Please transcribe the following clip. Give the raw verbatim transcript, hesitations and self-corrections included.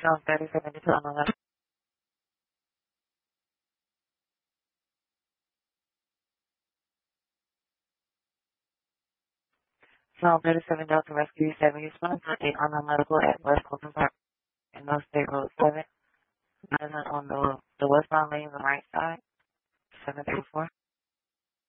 Zone thirty-seven to on the left. Zone thirty-seven Delta Rescue seven. You spent for eight on the medical at West Coast Park and North State Road seven. Nine on the the westbound lane on the right side. Seven through four.